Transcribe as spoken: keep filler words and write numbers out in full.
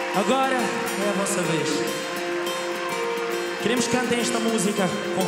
Agora é a vossa vez. Queremos que cantem esta música com